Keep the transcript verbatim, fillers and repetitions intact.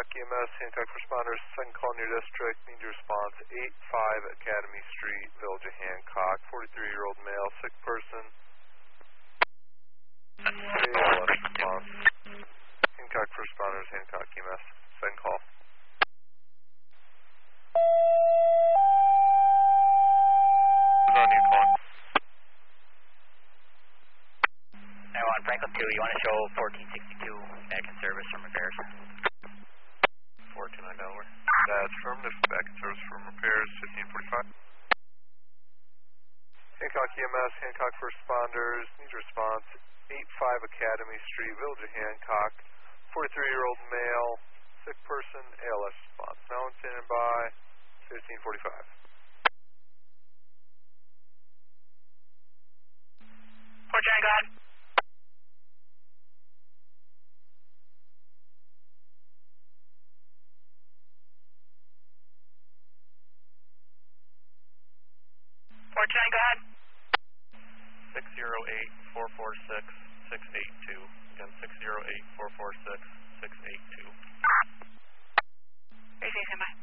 Hancock E M S, Hancock responders, second call in your district, need your response, eight five Academy Street, Village of Hancock, forty-three-year-old male, sick person. A L S response. Hancock for responders, Hancock E M S, second call. Who's on you calling? nine one Franklin two, you want to show fourteen sixty-two back in service from repairs? four two nine Delaware. That's affirmative, back in service from repairs, fifteen forty-five. Hancock E M S, Hancock for responders, needs response, eight five Academy Street, Village of Hancock, forty-three-year-old male, sick person, A L S response. Now one standing by, fifteen forty-five. Port John, go ahead. Port John, go ahead. six zero eight four four six six eight two. Again, six zero eight four four six six eight two. Receiving, standby.